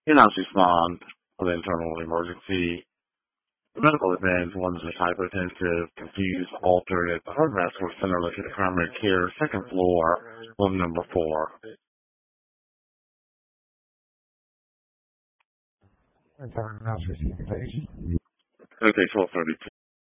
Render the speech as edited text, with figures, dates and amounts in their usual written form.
in-house respond for the internal emergency. Medical events, ones with hypertensive, confused, altered at the heart vascular center located at primary care, second floor, room number 4. Internal announcement, please. Okay, 12:32.